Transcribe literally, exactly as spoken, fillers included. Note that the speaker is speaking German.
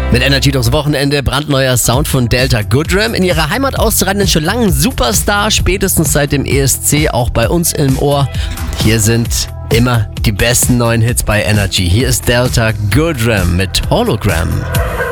Mit Energy durchs Wochenende, brandneuer Sound von Delta Goodrem. In ihrer Heimat auszuraten ist schon lange ein Superstar, spätestens seit dem E S C, auch bei uns im Ohr. Hier sind immer die besten neuen Hits bei Energy. Hier ist Delta Goodrem mit Hologram.